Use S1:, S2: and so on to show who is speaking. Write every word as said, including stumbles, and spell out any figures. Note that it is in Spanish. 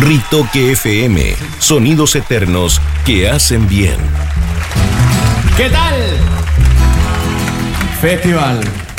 S1: Ritoque F M, sonidos eternos que hacen bien.
S2: ¿Qué tal? Festival